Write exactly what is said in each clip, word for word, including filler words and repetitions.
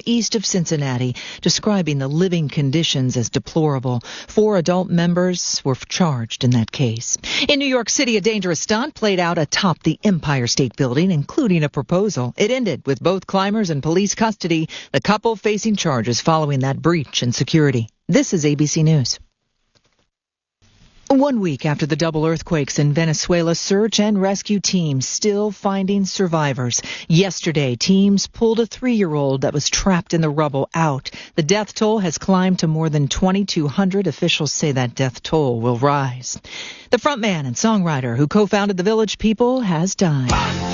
east of Cincinnati, describing the living conditions as deplorable. Four adult members were charged in that case. In New York City, a dangerous stunt played out atop the Empire State Building, including a proposal. It ended with both climbers in police custody, the couple facing charges following that breach in security. This is A B C News. One week after the double earthquakes in Venezuela, search and rescue teams still finding survivors. Yesterday, teams pulled a three-year-old that was trapped in the rubble out. The death toll has climbed to more than twenty-two hundred. Officials say that death toll will rise. The frontman and songwriter who co-founded the Village People has died.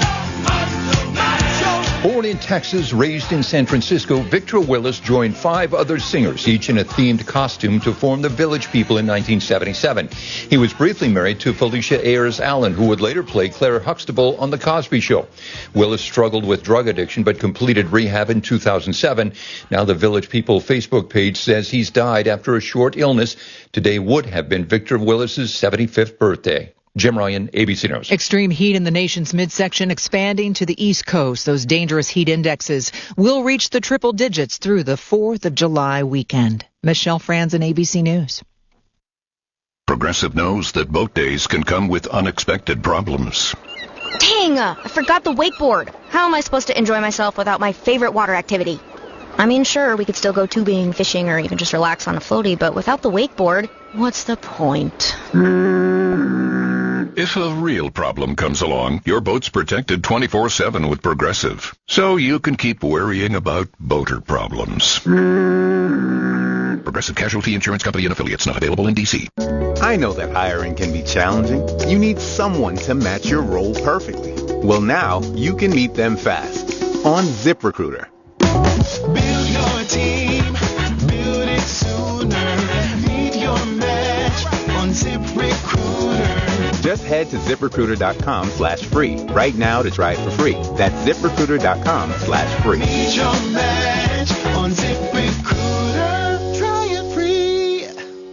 Born in Texas, raised in San Francisco, Victor Willis joined five other singers, each in a themed costume, to form the Village People in nineteen seventy-seven. He was briefly married to Felicia Ayers Allen, who would later play Claire Huxtable on The Cosby Show. Willis struggled with drug addiction but completed rehab in two thousand seven. Now the Village People Facebook page says he's died after a short illness. Today would have been Victor Willis's seventy-fifth birthday. Jim Ryan, A B C News. Extreme heat in the nation's midsection expanding to the East Coast. Those dangerous heat indexes will reach the triple digits through the fourth of July weekend. Michelle Franzen, A B C News. Progressive knows that boat days can come with unexpected problems. Dang, uh, I forgot the wakeboard. How am I supposed to enjoy myself without my favorite water activity? I mean, sure, we could still go tubing, fishing, or even just relax on a floaty, but without the wakeboard, what's the point? If a real problem comes along, your boat's protected twenty-four seven with Progressive, so you can keep worrying about boater problems. Progressive Casualty Insurance Company and Affiliates, not available in D C. I know that hiring can be challenging. You need someone to match your role perfectly. Well, now you can meet them fast on ZipRecruiter. Build your team, build it sooner. Meet your match on ZipRecruiter. Just head to ZipRecruiter.com slash free right now to try it for free. That's ZipRecruiter.com slash free. Meet your match on ZipRecruiter. Try it free.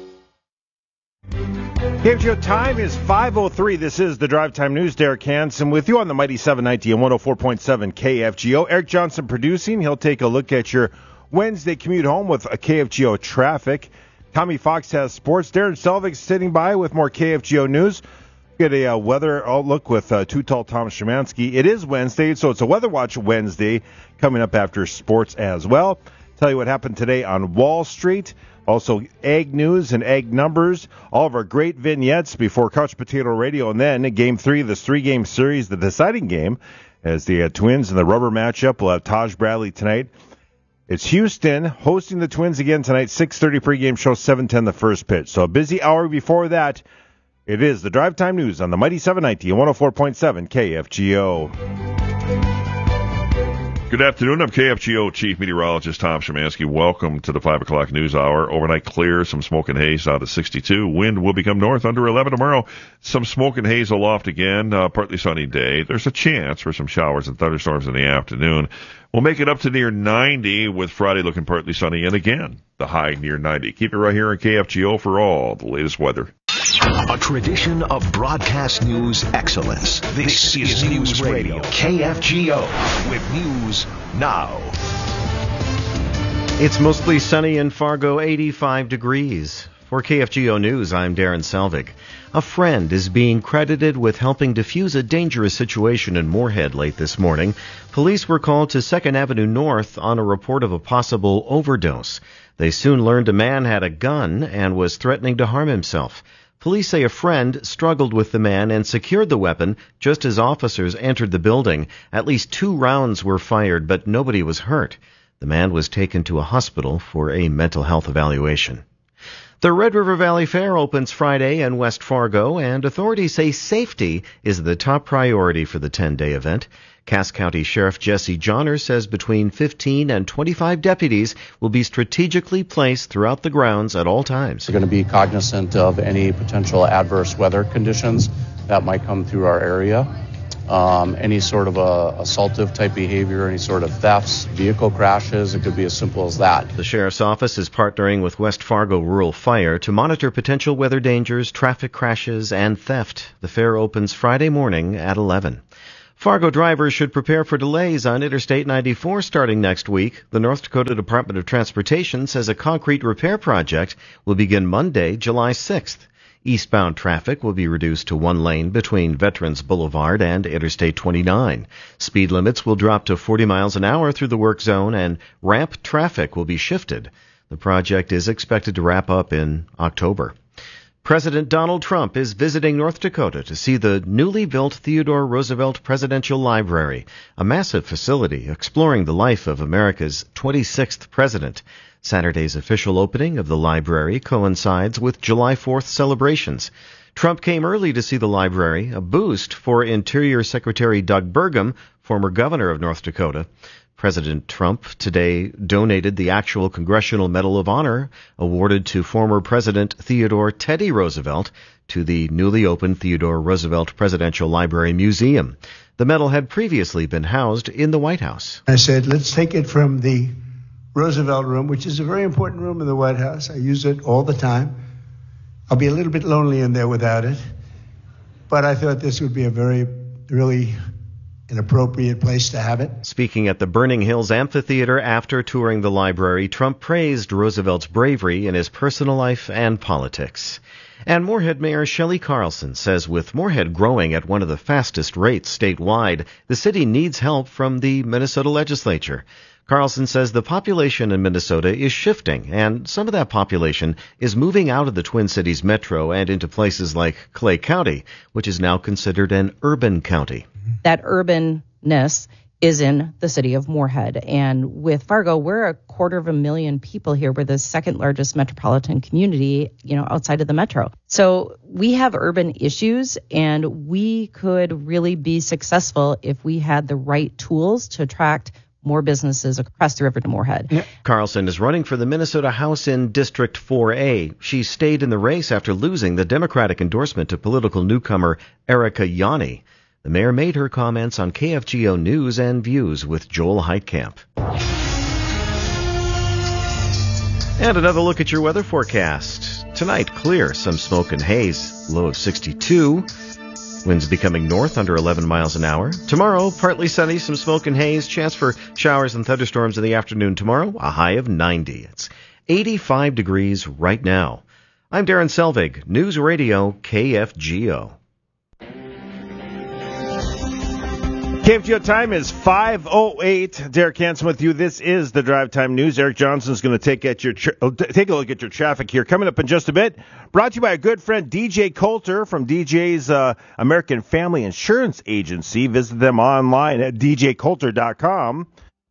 K F G O time is five oh three. This is the Drive Time News. Derek Hansen with you on the Mighty seven ninety and one oh four point seven K F G O. Eric Johnson producing. He'll take a look at your Wednesday commute home with a K F G O traffic. Tommy Fox has sports. Darren Selvig sitting by with more K F G O news. Get a uh, weather outlook with uh, Too Tall Tom Szymanski. It is Wednesday, so it's a Weather Watch Wednesday coming up after sports as well. Tell you what happened today on Wall Street. Also, ag news and ag numbers. All of our great vignettes before Couch Potato Radio. And then Game three of this three-game series, the deciding game, as the uh, Twins in the rubber matchup. We'll have Taj Bradley tonight. It's Houston hosting the Twins again tonight. six thirty pregame show, seven ten the first pitch. So a busy hour before that. It is the Drive Time News on the Mighty seven ninety and one oh four point seven K F G O. Good afternoon. I'm K F G O Chief Meteorologist Tom Szymanski. Welcome to the five o'clock news hour. Overnight clear, some smoke and haze out of sixty-two. Wind will become north under eleven tomorrow. Some smoke and haze aloft again. Uh, partly sunny day. There's a chance for some showers and thunderstorms in the afternoon. We'll make it up to near ninety with Friday looking partly sunny and again the high near ninety. Keep it right here on K F G O for all the latest weather. A tradition of broadcast news excellence. This, this is News Radio, K F G O, with news now. It's mostly sunny in Fargo, eighty-five degrees. For K F G O News, I'm Darren Selvig. A friend is being credited with helping defuse a dangerous situation in Moorhead late this morning. Police were called to second Avenue North on a report of a possible overdose. They soon learned a man had a gun and was threatening to harm himself. Police say a friend struggled with the man and secured the weapon just as officers entered the building. At least two rounds were fired, but nobody was hurt. The man was taken to a hospital for a mental health evaluation. The Red River Valley Fair opens Friday in West Fargo, and authorities say safety is the top priority for the ten-day event. Cass County Sheriff Jesse Johnner says between fifteen and twenty-five deputies will be strategically placed throughout the grounds at all times. We're going to be cognizant of any potential adverse weather conditions that might come through our area. Um, any sort of a assaultive type behavior, any sort of thefts, vehicle crashes, it could be as simple as that. The Sheriff's Office is partnering with West Fargo Rural Fire to monitor potential weather dangers, traffic crashes, and theft. The fair opens Friday morning at eleven. Fargo drivers should prepare for delays on Interstate ninety-four starting next week. The North Dakota Department of Transportation says a concrete repair project will begin Monday, July sixth. Eastbound traffic will be reduced to one lane between Veterans Boulevard and Interstate twenty-nine. Speed limits will drop to forty miles an hour through the work zone, and ramp traffic will be shifted. The project is expected to wrap up in October. President Donald Trump is visiting North Dakota to see the newly built Theodore Roosevelt Presidential Library, a massive facility exploring the life of America's twenty-sixth president. Saturday's official opening of the library coincides with July fourth celebrations. Trump came early to see the library, a boost for Interior Secretary Doug Burgum, former governor of North Dakota. President Trump today donated the actual Congressional Medal of Honor awarded to former President Theodore Teddy Roosevelt to the newly opened Theodore Roosevelt Presidential Library Museum. The medal had previously been housed in the White House. I said, let's take it from the Roosevelt room, which is a very important room in the White House. I use it all the time. I'll be a little bit lonely in there without it. But I thought this would be a very, really an appropriate place to have it. Speaking at the Burning Hills Amphitheater after touring the library, Trump praised Roosevelt's bravery in his personal life and politics. And Moorhead Mayor Shelley Carlson says with Moorhead growing at one of the fastest rates statewide, the city needs help from the Minnesota legislature. Carlson says the population in Minnesota is shifting, and some of that population is moving out of the Twin Cities metro and into places like Clay County, which is now considered an urban county. That urbanness is in the city of Moorhead. And with Fargo, we're a quarter of a million people here. We're the second largest metropolitan community, you know, outside of the metro. So we have urban issues, and we could really be successful if we had the right tools to attract more businesses across the river to Moorhead. Yeah. Carlson is running for the Minnesota House in District four A. She stayed in the race after losing the Democratic endorsement to political newcomer Erica Yanni. The mayor made her comments on K F G O News and Views with Joel Heitkamp. And another look at your weather forecast. Tonight, clear, some smoke and haze, low of sixty-two. Winds becoming north under eleven miles an hour. Tomorrow, partly sunny, some smoke and haze. Chance for showers and thunderstorms in the afternoon tomorrow, a high of ninety. It's eighty-five degrees right now. I'm Darren Selvig, News Radio K F G O. K F G O time is five oh eight. Derek Hansen with you. This is the Drive Time News. Eric Johnson's going to take at your tra- take a look at your traffic here. Coming up in just a bit. Brought to you by a good friend, D J Coulter from D J's uh, American Family Insurance Agency. Visit them online at d j coulter dot com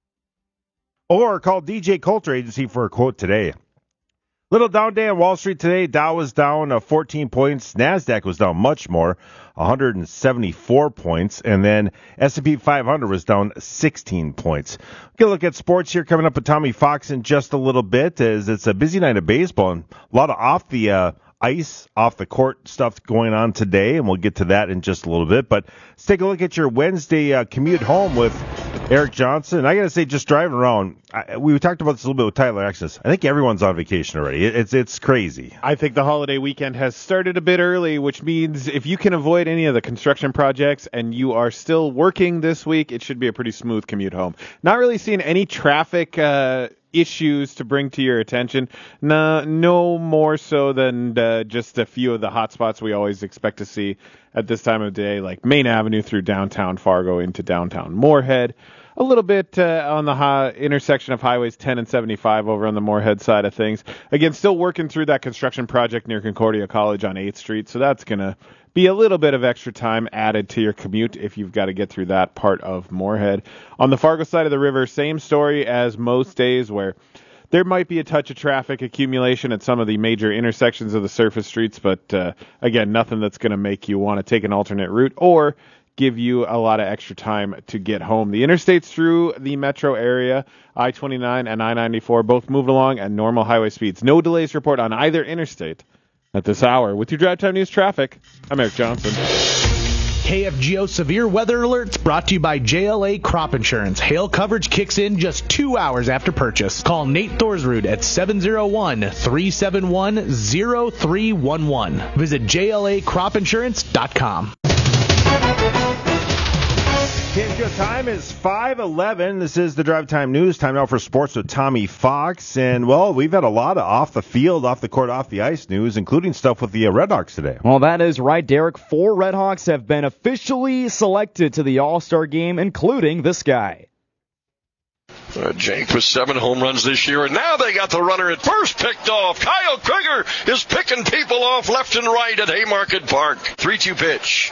or call D J Coulter Agency for a quote today. Little down day on Wall Street today. Dow was down uh, fourteen points. NASDAQ was down much more, one hundred seventy-four points. And then S and P five hundred was down sixteen points. Get a look at sports here coming up with Tommy Fox in just a little bit, as it's a busy night of baseball and a lot of off the uh, ice, off the court stuff going on today, and we'll get to that in just a little bit. But let's take a look at your Wednesday uh, commute home with Eric Johnson. I got to say, just driving around, I, we talked about this a little bit with Tyler Axis. I think everyone's on vacation already. It, it's it's crazy. I think the holiday weekend has started a bit early, which means if you can avoid any of the construction projects and you are still working this week, it should be a pretty smooth commute home. Not really seeing any traffic uh, issues to bring to your attention. No, no more so than uh, just a few of the hot spots we always expect to see at this time of day, like Main Avenue through downtown Fargo into downtown Moorhead. A little bit uh, on the high intersection of highways ten and seventy-five over on the Moorhead side of things. Again, still working through that construction project near Concordia College on eighth Street, so that's going to be a little bit of extra time added to your commute if you've got to get through that part of Moorhead. On the Fargo side of the river, same story as most days, where there might be a touch of traffic accumulation at some of the major intersections of the surface streets, but uh, again, nothing that's going to make you want to take an alternate route or give you a lot of extra time to get home. The interstates through the metro area, I twenty-nine and I ninety-four, both moved along at normal highway speeds. No delays report on either interstate at this hour. With your Drive Time News traffic, I'm Eric Johnson. K F G O Severe Weather Alerts brought to you by J L A Crop Insurance. Hail coverage kicks in just two hours after purchase. Call Nate Thorsrud at seven oh one, three seven one, oh three one one. Visit J L A crop insurance dot com. K F G O time is five eleven. This is the Drive Time News. Time now for sports with Tommy Fox. And, well, we've had a lot of off the field, off the court, off the ice news, including stuff with the uh, Red Hawks today. Well, that is right, Derek. Four Red Hawks have been officially selected to the All-Star game, including this guy. Uh, Jank with seven home runs this year, and now they got the runner at first picked off. Kyle Krieger is picking people off left and right at Haymarket Park. three two pitch.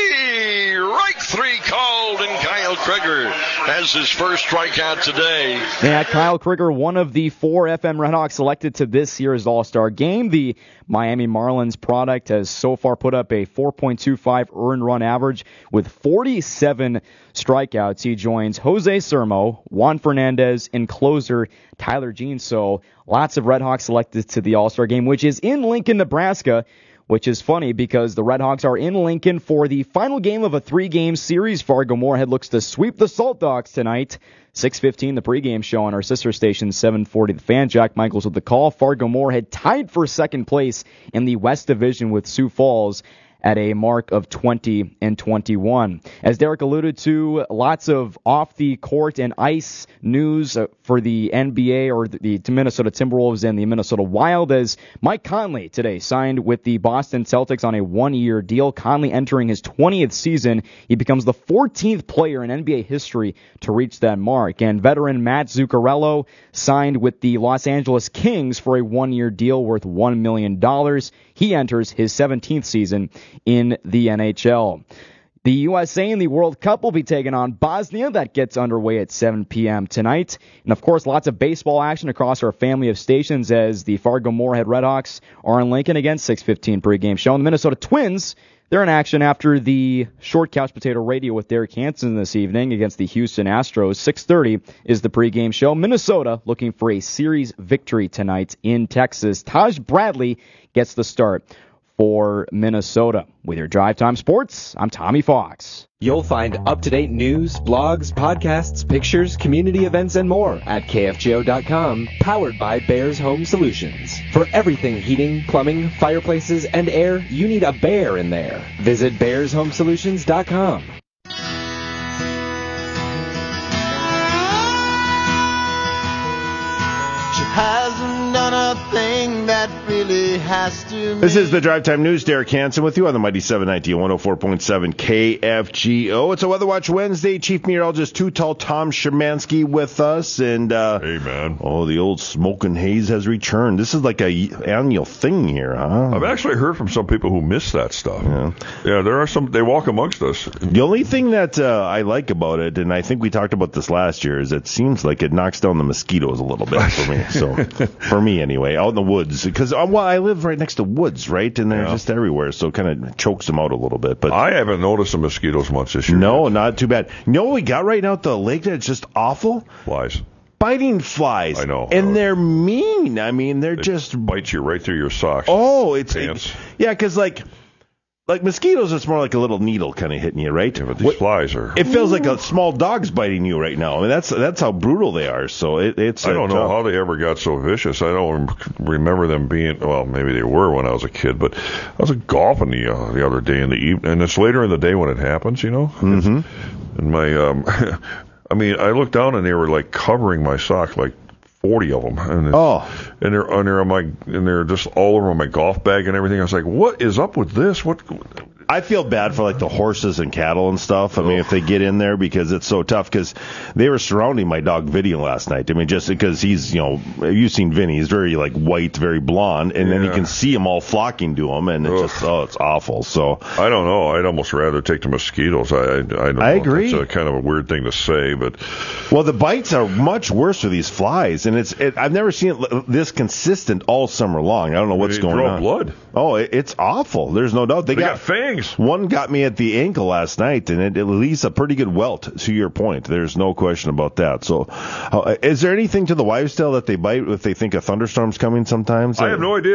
See! Right three called, and Kyle Krieger has his first strikeout today. Yeah, Kyle Krieger, one of the four F M Redhawks selected to this year's All-Star game. The Miami Marlins product has so far put up a four point two five earned run average with forty-seven strikeouts. He joins Jose Sermo, Juan Fernandez, and closer Tyler Jean. So lots of Redhawks selected to the All-Star game, which is in Lincoln, Nebraska, which is funny because the Redhawks are in Lincoln for the final game of a three-game series. Fargo-Moorhead looks to sweep the Salt Dogs tonight. six fifteen, the pregame show on our sister station, seven forty The Fan. Jack Michaels with the call. Fargo-Moorhead tied for second place in the West Division with Sioux Falls at a mark of twenty and twenty-one. As Derek alluded to, lots of off-the-court and ice news for the N B A or the Minnesota Timberwolves and the Minnesota Wild, as Mike Conley today signed with the Boston Celtics on a one-year deal. Conley entering his twentieth season. He becomes the fourteenth player in N B A history to reach that mark. And veteran Matt Zuccarello signed with the Los Angeles Kings for a one-year deal worth one million dollars. He enters his seventeenth season in the N H L. The U S A in the World Cup will be taking on Bosnia. That gets underway at seven p.m. tonight. And, of course, lots of baseball action across our family of stations as the Fargo-Moorhead Redhawks are in Lincoln again, six fifteen pregame show. And the Minnesota Twins, they're in action after the short couch potato radio with Derek Hansen this evening against the Houston Astros. six thirty is the pregame show. Minnesota looking for a series victory tonight in Texas. Taj Bradley gets the start for Minnesota. With your Drive Time Sports, I'm Tommy Fox. You'll find up-to-date news, blogs, podcasts, pictures, community events, and more at K F G O dot com, powered by Bears Home Solutions. For everything heating, plumbing, fireplaces, and air, you need a bear in there. Visit Bears Home Solutions dot com. Hasn't done a thing that really has to. This is the Drive Time News. Derek Hansen with you on the Mighty seven ninety, one oh four point seven K F G O. It's a Weather Watch Wednesday. Chief Meteorologist Too Tall Tom Szymanski with us. And, uh, hey, man. Oh, the old smoke and haze has returned. This is like a annual thing here, huh? I've actually heard from some people who miss that stuff. Yeah, yeah there are some, they walk amongst us. The only thing that uh, I like about it, and I think we talked about this last year, is it seems like it knocks down the mosquitoes a little bit for me. So. For me, anyway, out in the woods, because well, I live right next to woods, right, and they're yeah. just everywhere, so it kind of chokes them out a little bit. But I haven't noticed the mosquitoes much this year. No, not too bad. You know what we got right now at the lake that's just awful? Flies. Biting flies. I know. And they're mean. I mean, they're they just bite you right through your socks. Oh, it's pants. It, yeah, because like. Like mosquitoes, it's more like a little needle kind of hitting you, right? Yeah, but these what, flies are. It feels like a small dog's biting you right now. I mean, that's that's how brutal they are. So it, it's. I don't uh, know how they ever got so vicious. I don't remember them being. Well, maybe they were when I was a kid, but I was golfing the uh, the other day in the evening, and it's later in the day when it happens, you know. Mm-hmm. And my, um, I mean, I looked down and they were like covering my sock, like forty of them. And oh. And they're and they're on my and they're just all over my golf bag and everything. I was like, what is up with this? What? I feel bad for like the horses and cattle and stuff. I mean, if they get in there because it's so tough. Because they were surrounding my dog Vinny last night. I mean, just because he's, you know, you've seen Vinny. He's very like white, very blonde, and yeah. then you can see them all flocking to him, and it's Ugh. just oh, it's awful. So I don't know. I'd almost rather take the mosquitoes. I I, I don't I know. agree. It's a kind of a weird thing to say, but well, the bites are much worse for these flies, and it's it, I've never seen it this consistent all summer long. I don't know what's they going draw on. Blood. Oh, it, it's awful. There's no doubt. They, they got, got fangs. One got me at the ankle last night, and it, it leaves a pretty good welt, to your point. There's no question about that. So, uh, is there anything to the wives' tale that they bite if they think a thunderstorm's coming sometimes? I have no idea.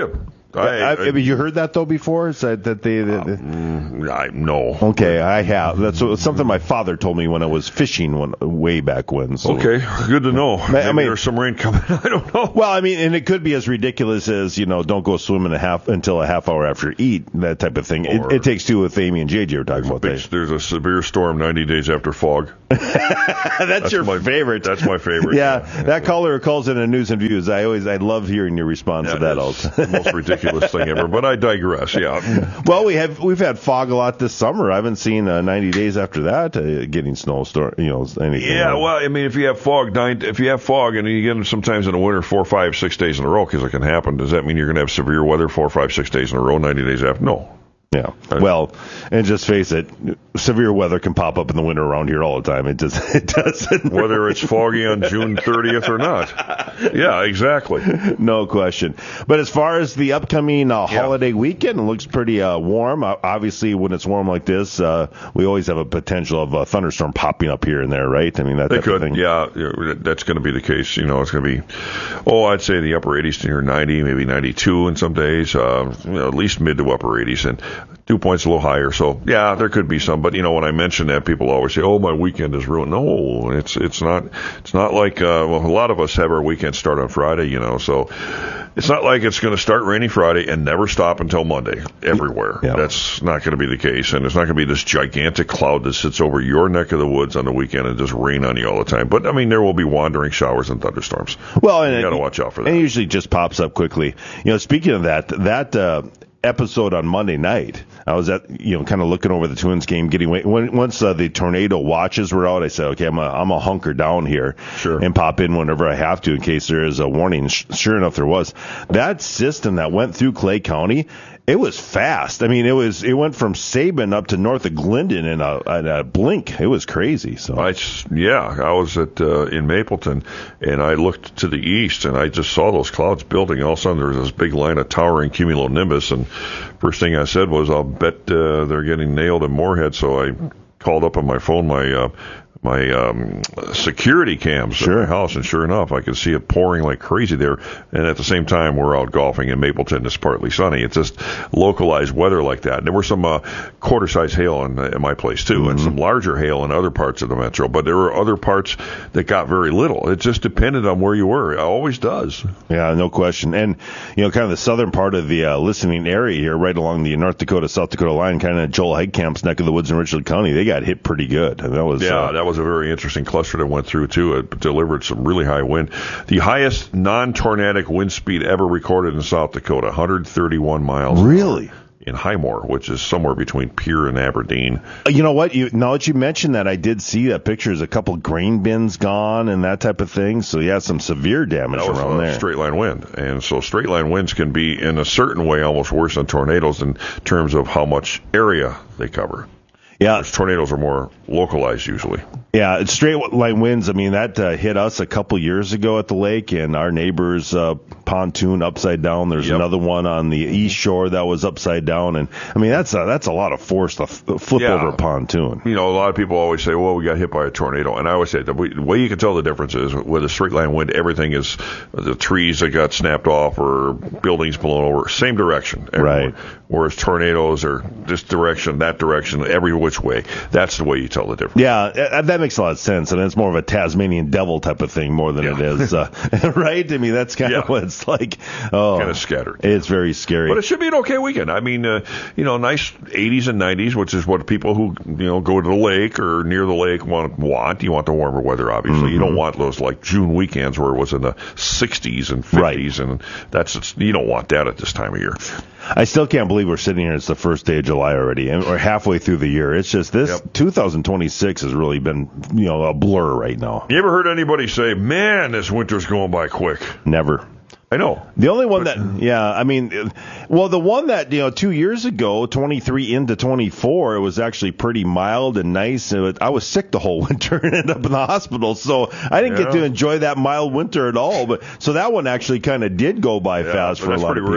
I, I, I, have you heard that though before? Is that, that they? Uh, mm, I no. Okay, I have. That's something my father told me when I was fishing when, way back when. So. Okay, good to know. Maybe I mean, there's some rain coming. I don't know. Well, I mean, and it could be as ridiculous as, you know, don't go swimming a half until a half hour after you eat, that type of thing. It, it takes two with Amy and J J were talking about that. There's a severe storm ninety days after fog. that's, that's your my, favorite. That's my favorite. Yeah, yeah. That caller who calls in a news and views. I always, I love hearing your response yeah, to that. Also, the most ridiculous thing ever. But I digress. Yeah. Well, we have we've had fog a lot this summer. I haven't seen uh, ninety days after that uh, getting snowstorm. You know, anything. Yeah. Like. Well, I mean, if you have fog, nine, if you have fog, and you get them sometimes in the winter, four, five, six days in a row, because it can happen. Does that mean you're going to have severe weather four, five, six days in a row, ninety days after? No. Yeah. Well, and just face it, severe weather can pop up in the winter around here all the time. It just it doesn't. Whether it's foggy on June thirtieth or not. Yeah, exactly. No question. But as far as the upcoming uh, yeah. holiday weekend, it looks pretty uh, warm. Uh, obviously, when it's warm like this, uh, we always have a potential of a thunderstorm popping up here and there, right? I mean, that they type could. of thing. Yeah, that's going to be the case. You know, it's going to be, oh, I'd say the upper eighties to near ninety, maybe ninety-two in some days. Uh, you know, at least mid to upper eighties, and dew points a little higher. So yeah, there could be some. But you know, when I mention that, people always say, "Oh, my weekend is ruined." No, it's it's not. It's not like uh, well, a lot of us have our weekend start on Friday. You know, so it's not like it's going to start rainy Friday and never stop until Monday everywhere. Yeah. That's not going to be the case, and it's not going to be this gigantic cloud that sits over your neck of the woods on the weekend and just rain on you all the time. But I mean, there will be wandering showers and thunderstorms. Well, and you got to it, watch out for that. And it usually just pops up quickly. You know, speaking of that, that. Uh, episode on Monday night, I was at, you know, kind of looking over the Twins game, getting when once uh, the tornado watches were out, I said, okay, I'm a, I'm a hunker down here sure. and pop in whenever I have to in case there is a warning. Sure enough, there was. That system that went through Clay County, it was fast. I mean, it was it went from Sabin up to north of Glendon in a, in a blink. It was crazy. So I, yeah, I was at uh, in Mapleton, and I looked to the east, and I just saw those clouds building. All of a sudden, there was this big line of towering cumulonimbus, and first thing I said was, "I'll bet uh, they're getting nailed in Moorhead." So I called up on my phone my uh, my um, security cams sure. at my house, and sure enough, I could see it pouring like crazy there. And at the same time, we're out golfing in Mapleton. It's partly sunny. It's just localized weather like that. And there were some uh, quarter-size hail in, in my place, too, mm-hmm. and some larger hail in other parts of the metro. But there were other parts that got very little. It just depended on where you were. It always does. Yeah, no question. And, you know, kind of the southern part of the uh, listening area here, right along the North Dakota-South Dakota line, kind of Joel Heidkamp's neck of the woods in Richland County, they got hit pretty good. And that was, yeah, uh, that was a very interesting cluster that went through, too. It delivered some really high wind. The highest non-tornadic wind speed ever recorded in South Dakota, one hundred thirty-one miles. Really? In Highmore, which is somewhere between Pierre and Aberdeen. You know what? You, now that you mentioned that, I did see that picture. There's a couple grain bins gone and that type of thing. So, yeah, some severe damage that was around a there. Straight line wind. And so straight line winds can be, in a certain way, almost worse than tornadoes in terms of how much area they cover. Yeah. Whereas tornadoes are more localized usually. Yeah, it's straight line winds. I mean, that uh, hit us a couple years ago at the lake, and our neighbor's uh, pontoon upside down. There's yep. another one on the east shore that was upside down, and I mean that's a, that's a lot of force to f- flip yeah. over a pontoon. You know, a lot of people always say, "Well, we got hit by a tornado," and I always say the way you can tell the difference is with a straight line wind, everything is the trees that got snapped off or buildings blown over, same direction, everywhere. Right. Whereas tornadoes are this direction, that direction, every which way. That's the way you tell the difference. Yeah, that makes a lot of sense. I mean, it's more of a Tasmanian devil type of thing more than yeah. it is, uh, right? I mean, that's kind yeah. of what it's like. Oh, kind of scattered. It's very scary. But it should be an okay weekend. I mean, uh, you know, nice eighties and nineties, which is what people who, you know, go to the lake or near the lake want. want. You want the warmer weather, obviously. Mm-hmm. You don't want those, like, June weekends where it was in the sixties and fifties, right. and that's you don't want that at this time of year. I still can't believe we're sitting here. It's the first day of July already, and we're halfway through the year. It's just this yep. two thousand twenty-six has really been, you know, a blur right now. You ever heard anybody say, "Man, this winter's going by quick"? Never. I know. The only one that, yeah, I mean, well, the one that, you know, two years ago, twenty-three into twenty-four, it was actually pretty mild and nice. I was sick the whole winter and ended up in the hospital, so I didn't yeah. get to enjoy that mild winter at all. But so that one actually kind of did go by yeah, fast for a lot of people. That's pretty rare.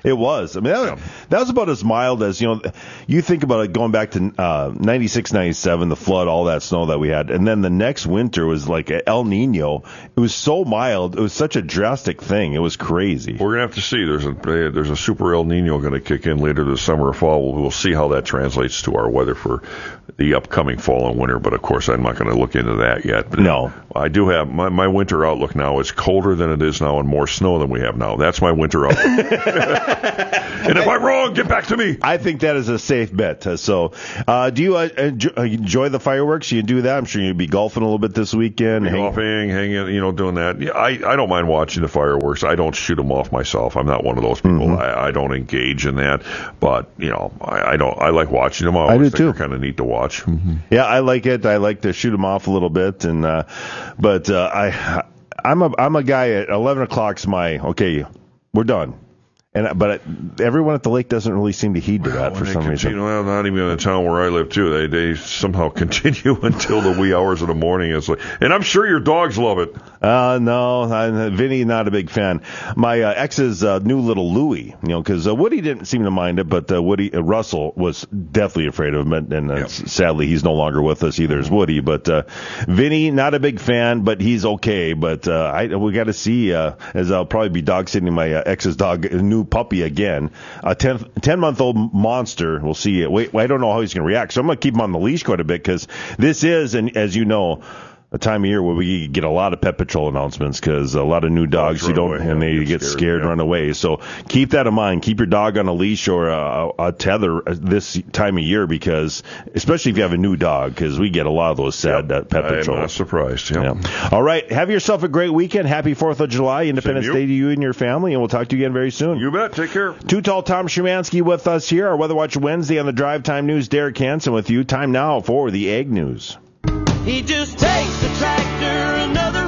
It was. I mean, that, yeah. that was about as mild as, you know, you think about it going back to uh, ninety-six, ninety-seven, the flood, all that snow that we had. And then the next winter was like El Nino. It was so mild. It was such a drastic thing. It was crazy. We're going to have to see. There's a there's a super El Nino going to kick in later this summer or fall. We'll see how that translates to our weather for the upcoming fall and winter. But, of course, I'm not going to look into that yet. But no. I do have my, my winter outlook now is colder than it is now and more snow than we have now. That's my winter outlook. And if I'm wrong, get back to me. I think that is a safe bet. Uh, so, uh, do you uh, enjoy the fireworks? You do that? I'm sure you'd be golfing a little bit this weekend. Hang- golfing, hanging, you know, doing that. Yeah, I, I don't mind watching the fireworks. I don't shoot them off myself. I'm not one of those people. Mm-hmm. I, I don't engage in that. But, you know, I, I don't. I like watching them. I always I do think too. They're kind of neat to watch. Mm-hmm. Yeah, I like it. I like to shoot them off a little bit. And uh, but uh, I, I'm a I'm a guy at eleven o'clock's my okay. We're done. And but everyone at the lake doesn't really seem to heed to that well, for some continue, reason. Well, not even in the town where I live too. They they somehow continue until the wee hours of the morning. It's like, and I'm sure your dogs love it. Uh, no, I, Vinny, not a big fan. My uh, ex's uh, new little Louie, you know, because uh, Woody didn't seem to mind it, but uh, Woody uh, Russell was definitely afraid of him, and, and uh, yep. sadly he's no longer with us either as Woody. But uh, Vinny, not a big fan, but he's okay. But uh, I we got to see uh, as I'll probably be dog sitting my uh, ex's dog, new puppy again, a ten month old monster. We'll see. Wait, I don't know how he's going to react, so I'm going to keep him on the leash quite a bit because this is, and as you know, a time of year where we get a lot of Pet Patrol announcements because a lot of new dogs, dogs you don't, away, and yeah, they get scared, scared yeah. and run away. So keep that in mind. Keep your dog on a leash or a, a tether this time of year because, especially if you have a new dog, because we get a lot of those sad yep. Pet Patrol. I'm not surprised. Yeah. yeah. All right. Have yourself a great weekend. Happy fourth of July, Independence Day to you and your family, and we'll talk to you again very soon. You bet. Take care. Too Tall Tom Szymanski with us here. Our Weather Watch Wednesday on the Drive Time News. Derek Hansen with you. Time now for the Ag News. He just takes the tractor another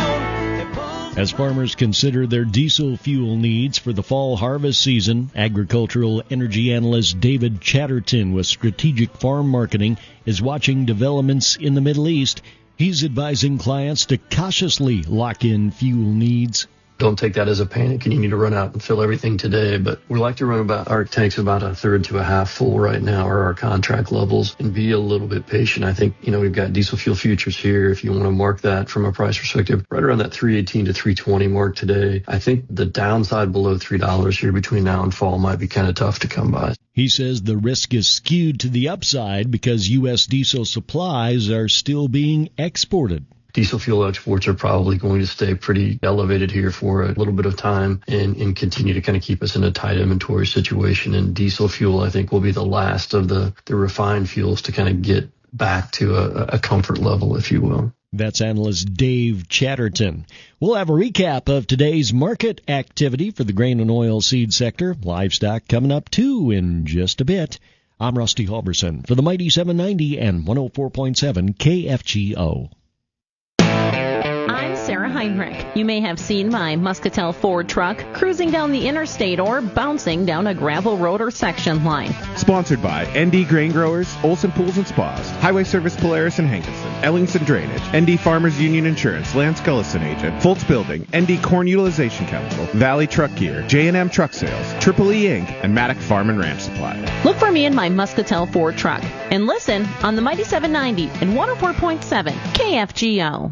round. As farmers consider their diesel fuel needs for the fall harvest season, agricultural energy analyst David Chatterton with Strategic Farm Marketing is watching developments in the Middle East. He's advising clients to cautiously lock in fuel needs. Don't take that as a panic and you need to run out and fill everything today. But we like to run about our tanks about a third to a half full right now, or our contract levels, and be a little bit patient. I think, you know, we've got diesel fuel futures here. If you want to mark that from a price perspective, right around that three eighteen to three twenty mark today. I think the downside below three dollars here between now and fall might be kind of tough to come by. He says the risk is skewed to the upside because U S diesel supplies are still being exported. Diesel fuel exports are probably going to stay pretty elevated here for a little bit of time and, and continue to kind of keep us in a tight inventory situation. And diesel fuel, I think, will be the last of the, the refined fuels to kind of get back to a, a comfort level, if you will. That's analyst Dave Chatterton. We'll have a recap of today's market activity for the grain and oil seed sector. Livestock coming up, too, in just a bit. I'm Rusty Halverson for the Mighty seven ninety and one oh four point seven K F G O. I'm Sarah Heinrich. You may have seen my Muscatel Ford truck cruising down the interstate or bouncing down a gravel road or section line. Sponsored by N D Grain Growers, Olson Pools and Spas, Highway Service Polaris and Hankinson, Ellingson Drainage, N D Farmers Union Insurance, Lance Gullison Agent, Foltz Building, N D Corn Utilization Chemical, Valley Truck Gear, J and M Truck Sales, Triple E Incorporated, and Maddock Farm and Ranch Supply. Look for me in my Muscatel Ford truck and listen on the Mighty seven ninety and one oh four point seven K F G O.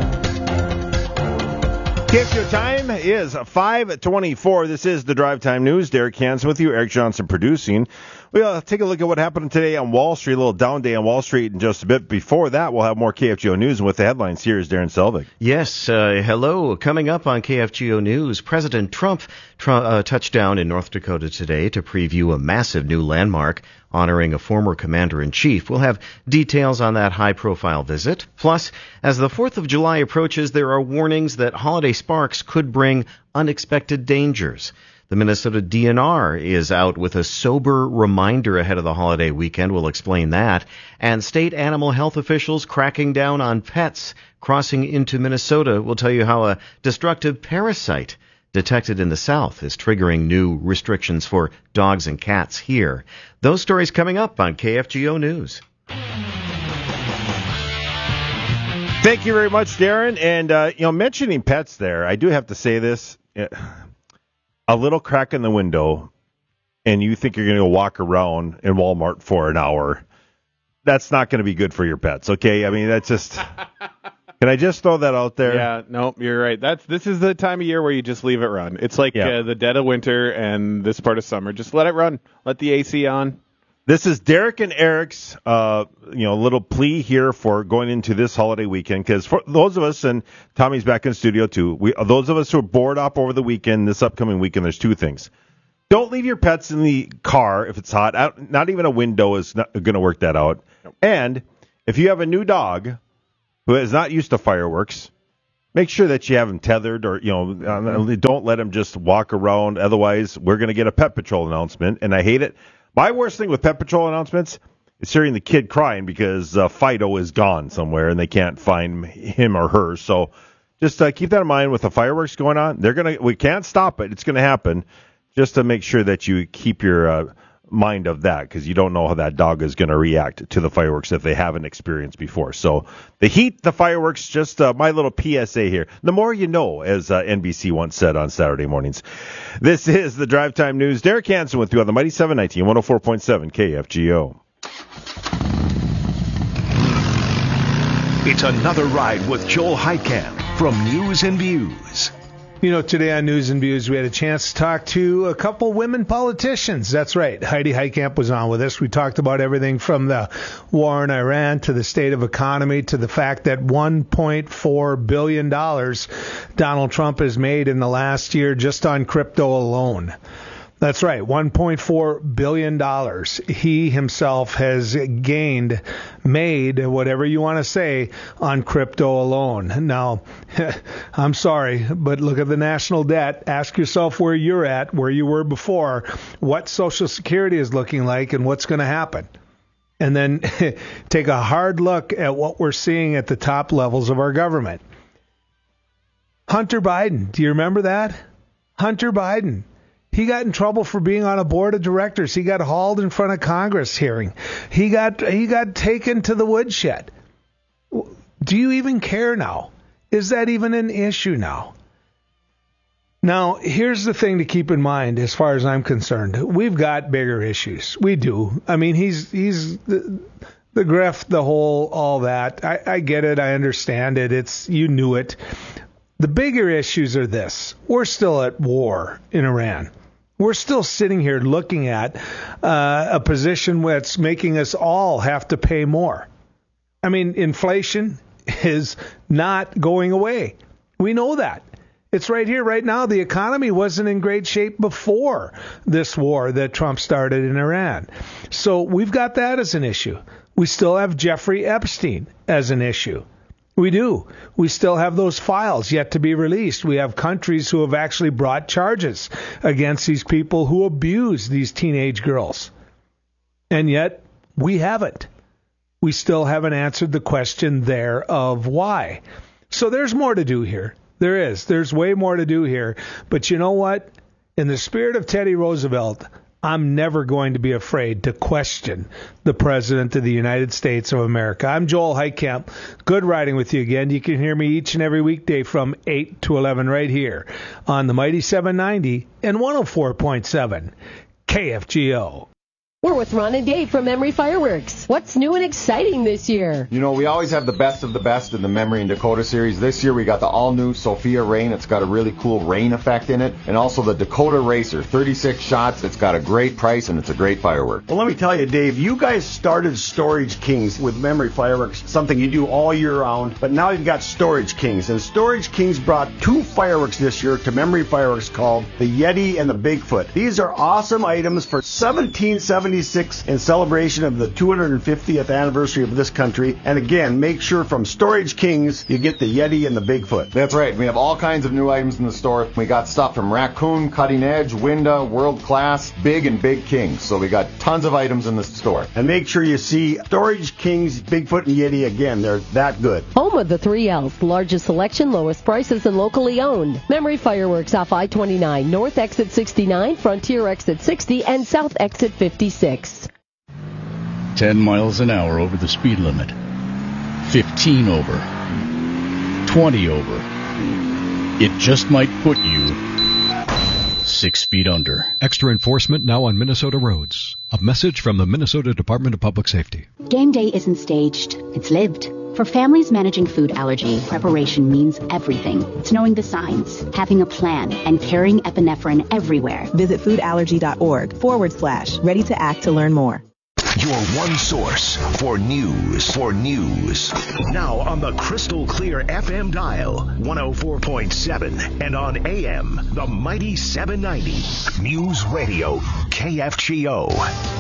K F G O time is five twenty-four. This is the Drive Time News. Derek Hansen with you. Eric Johnson producing. We'll take a look at what happened today on Wall Street. A little down day on Wall Street in just a bit. Before that, we'll have more K F G O news. And with the headlines, here is Darren Selvig. Yes, uh, hello. Coming up on K F G O News, President Trump tr- uh, touched down in North Dakota today to preview a massive new landmark honoring a former commander-in-chief. We'll have details on that high-profile visit. Plus, as the fourth of July approaches, there are warnings that holiday sparks could bring unexpected dangers. The Minnesota D N R is out with a sober reminder ahead of the holiday weekend. We'll explain that. And state animal health officials cracking down on pets crossing into Minnesota. We'll tell you how a destructive parasite detected in the South is triggering new restrictions for dogs and cats here. Those stories coming up on K F G O News. Thank you very much, Darren. And, uh, you know, mentioning pets there, I do have to say this. a little crack in the window and you think you're going to go walk around in Walmart for an hour, that's not going to be good for your pets, okay? I mean, that's just... Can I just throw that out there? Yeah, no, you're right. That's This is the time of year where you just leave it run. It's like Yeah. uh, the dead of winter and this part of summer. Just let it run. Let the A C on. This is Derek and Eric's, uh, you know, little plea here for going into this holiday weekend. Because for those of us, and Tommy's back in studio too, we those of us who are bored up over the weekend, this upcoming weekend, there's two things. Don't leave your pets in the car if it's hot. Out, not even a window is going to work that out. Nope. And if you have a new dog who is not used to fireworks, make sure that you have him tethered, or, you know, mm-hmm. don't let him just walk around. Otherwise, we're going to get a Pet Patrol announcement, and I hate it. My worst thing with Pet Patrol announcements is hearing the kid crying because uh, Fido is gone somewhere and they can't find him or her. So just uh, keep that in mind with the fireworks going on. They're gonna, we can't stop it. It's going to happen. Just to make sure that you keep your uh, mind of that, because you don't know how that dog is going to react to the fireworks if they haven't experienced before. So the heat, the fireworks, just uh, my little P S A here. The more you know, as uh, N B C once said on Saturday mornings. This is the Drive Time News. Derek Hansen with you on the Mighty seven ninety and one oh four point seven K F G O. It's another ride with Joel Heitkamp from News and Views. You know, today on News and Views, we had a chance to talk to a couple women politicians. That's right. Heidi Heitkamp was on with us. We talked about everything from the war in Iran to the state of economy to the fact that one point four billion dollars Donald Trump has made in the last year just on crypto alone. That's right, one point four billion dollars he himself has gained, made, whatever you want to say, on crypto alone. Now, I'm sorry, but look at the national debt. Ask yourself where you're at, where you were before, what Social Security is looking like, and what's going to happen. And then take a hard look at what we're seeing at the top levels of our government. Hunter Biden, do you remember that? Hunter Biden. He got in trouble for being on a board of directors. He got hauled in front of Congress hearing. He got he got taken to the woodshed. Do you even care now? Is that even an issue now? Now, here's the thing to keep in mind as far as I'm concerned. We've got bigger issues. We do. I mean, he's he's the, the grift, the whole, all that. I, I get it. I understand it. It's you knew it. The bigger issues are this. We're still at war in Iran. We're still sitting here looking at uh, a position that's making us all have to pay more. I mean, inflation is not going away. We know that. It's right here, right now. The economy wasn't in great shape before this war that Trump started in Iran. So we've got that as an issue. We still have Jeffrey Epstein as an issue. We do. We still have those files yet to be released. We have countries who have actually brought charges against these people who abuse these teenage girls. And yet, we haven't. We still haven't answered the question there of why. So there's more to do here. There is. There's way more to do here. But you know what? In the spirit of Teddy Roosevelt, I'm never going to be afraid to question the President of the United States of America. I'm Joel Heitkamp. Good riding with you again. You can hear me each and every weekday from eight to eleven right here on the Mighty seven ninety and one oh four point seven K F G O. We're with Ron and Dave from Memory Fireworks. What's new and exciting this year? You know, we always have the best of the best in the Memory and Dakota series. This year we got the all-new Sophia Rain. It's got a really cool rain effect in it. And also the Dakota Racer, thirty-six shots. It's got a great price and it's a great firework. Well, let me tell you, Dave, you guys started Storage Kings with Memory Fireworks, something you do all year round. But now you've got Storage Kings. And Storage Kings brought two fireworks this year to Memory Fireworks called the Yeti and the Bigfoot. These are awesome items for seventeen seventy-six in celebration of the two hundred fiftieth anniversary of this country. And again, make sure from Storage Kings you get the Yeti and the Bigfoot. That's right. We have all kinds of new items in the store. We got stuff from Raccoon, Cutting Edge, Winda, World Class, Big and Big Kings. So we got tons of items in the store. And make sure you see Storage Kings, Bigfoot and Yeti again. They're that good. Home of the three L's, largest selection, lowest prices, and locally owned. Memory Fireworks off I twenty-nine, North Exit sixty-nine, Frontier Exit sixty, and South Exit fifty-six. ten miles an hour over the speed limit. fifteen over. twenty over. It just might put you six feet under. Extra enforcement now on Minnesota roads. A message from the Minnesota Department of Public Safety. Game day isn't staged, it's lived. For families managing food allergy, preparation means everything. It's knowing the signs, having a plan, and carrying epinephrine everywhere. Visit foodallergy.org forward slash ready to act to learn more. Your one source for news. For news. Now on the crystal clear F M dial, one oh four point seven, and on A M, the mighty seven ninety. News Radio, K F G O.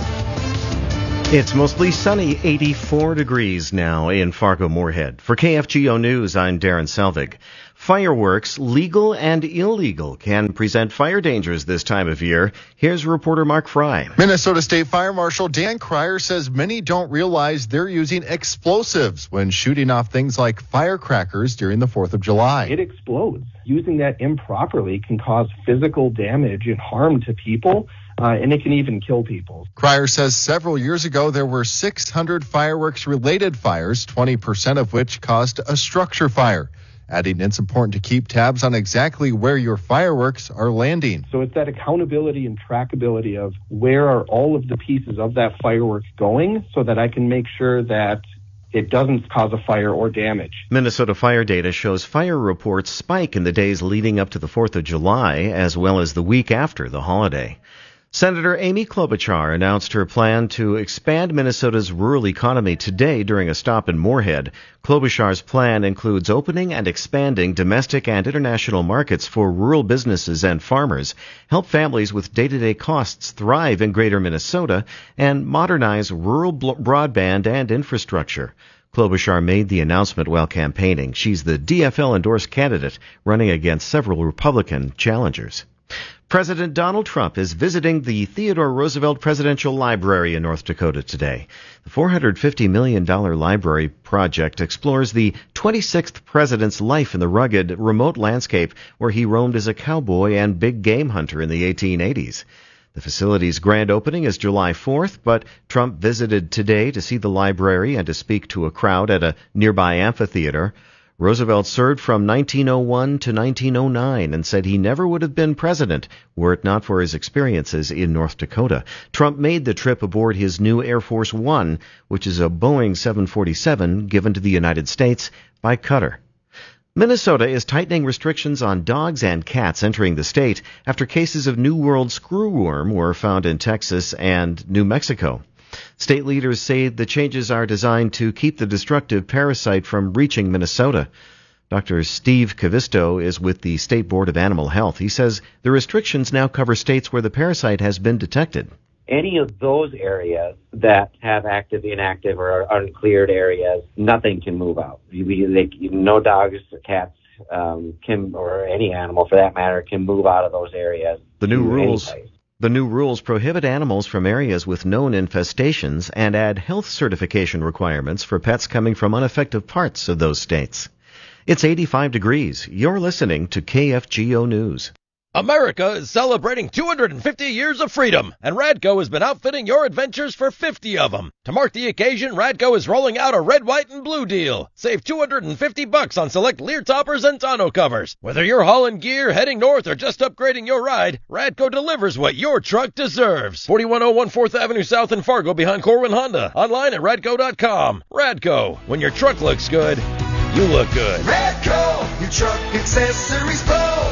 It's mostly sunny, eighty-four degrees now in Fargo-Moorhead. For K F G O News, I'm Darren Selvig. Fireworks, legal and illegal, can present fire dangers this time of year. Here's reporter Mark Fry. Minnesota State Fire Marshal Dan Cryer says many don't realize they're using explosives when shooting off things like firecrackers during the fourth of July. It explodes. Using that improperly can cause physical damage and harm to people. Uh, and it can even kill people. Cryer says several years ago there were six hundred fireworks-related fires, twenty percent of which caused a structure fire. Adding it's important to keep tabs on exactly where your fireworks are landing. So it's that accountability and trackability of where are all of the pieces of that firework going so that I can make sure that it doesn't cause a fire or damage. Minnesota fire data shows fire reports spike in the days leading up to the fourth of July as well as the week after the holiday. Senator Amy Klobuchar announced her plan to expand Minnesota's rural economy today during a stop in Moorhead. Klobuchar's plan includes opening and expanding domestic and international markets for rural businesses and farmers, help families with day-to-day costs thrive in greater Minnesota, and modernize rural broadband and infrastructure. Klobuchar made the announcement while campaigning. She's the D F L-endorsed candidate running against several Republican challengers. President Donald Trump is visiting the Theodore Roosevelt Presidential Library in North Dakota today. The four hundred fifty million dollars library project explores the twenty-sixth president's life in the rugged, remote landscape where he roamed as a cowboy and big game hunter in the eighteen eighties. The facility's grand opening is July fourth, but Trump visited today to see the library and to speak to a crowd at a nearby amphitheater. Roosevelt served from nineteen oh one to nineteen oh nine and said he never would have been president were it not for his experiences in North Dakota. Trump made the trip aboard his new Air Force One, which is a Boeing seven forty-seven given to the United States by Qatar. Minnesota is tightening restrictions on dogs and cats entering the state after cases of New World screwworm were found in Texas and New Mexico. State leaders say the changes are designed to keep the destructive parasite from reaching Minnesota. Doctor Steve Cavisto is with the State Board of Animal Health. He says the restrictions now cover states where the parasite has been detected. Any of those areas that have active, inactive, or uncleared areas, nothing can move out. We, they, no dogs or cats um, can, or any animal for that matter, can move out of those areas. The new rules. Any place. The new rules prohibit animals from areas with known infestations and add health certification requirements for pets coming from unaffected parts of those states. It's eighty-five degrees. You're listening to K F G O News. America is celebrating two hundred fifty years of freedom, and Radco has been outfitting your adventures for fifty of them. To mark the occasion, Radco is rolling out a red, white, and blue deal. Save two hundred fifty bucks on select Lear toppers and tonneau covers. Whether you're hauling gear, heading north, or just upgrading your ride, Radco delivers what your truck deserves. forty-one oh one fourth Avenue South in Fargo behind Corwin Honda. Online at radco dot com. Radco, when your truck looks good, you look good. Radco, your truck accessories pro.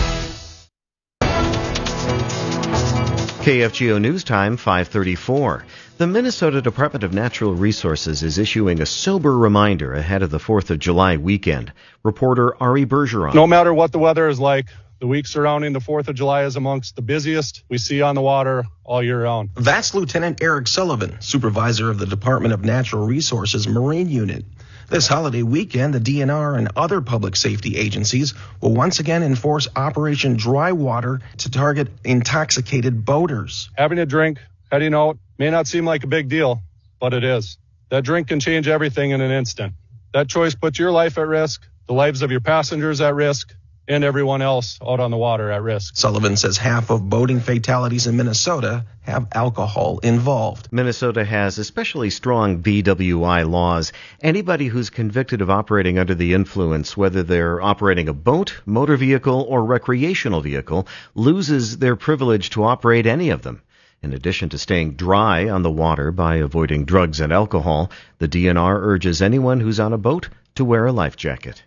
K F G O News Time, five thirty-four. The Minnesota Department of Natural Resources is issuing a sober reminder ahead of the fourth of July weekend. Reporter Ari Bergeron. No matter what the weather is like, the week surrounding the fourth of July is amongst the busiest we see on the water all year round. That's Lieutenant Eric Sullivan, supervisor of the Department of Natural Resources Marine Unit. This holiday weekend, the D N R and other public safety agencies will once again enforce Operation Dry Water to target intoxicated boaters. Having a drink, heading out, may not seem like a big deal, but it is. That drink can change everything in an instant. That choice puts your life at risk, the lives of your passengers at risk, and everyone else out on the water at risk. Sullivan says half of boating fatalities in Minnesota have alcohol involved. Minnesota has especially strong B W I laws. Anybody who's convicted of operating under the influence, whether they're operating a boat, motor vehicle, or recreational vehicle, loses their privilege to operate any of them. In addition to staying dry on the water by avoiding drugs and alcohol, the D N R urges anyone who's on a boat to wear a life jacket.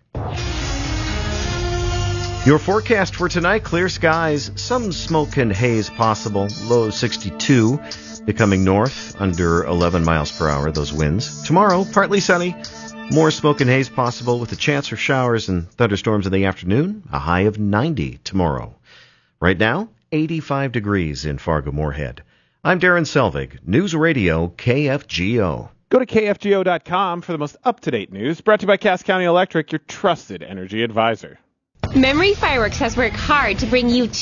Your forecast for tonight, clear skies, some smoke and haze possible, low sixty-two, becoming north, under eleven miles per hour, those winds. Tomorrow, partly sunny, more smoke and haze possible with a chance for showers and thunderstorms in the afternoon, a high of ninety tomorrow. Right now, eighty-five degrees in Fargo-Moorhead. I'm Darren Selvig, News Radio K F G O. Go to K F G O dot com for the most up-to-date news, brought to you by Cass County Electric, your trusted energy advisor. Memory Fireworks has worked hard to bring you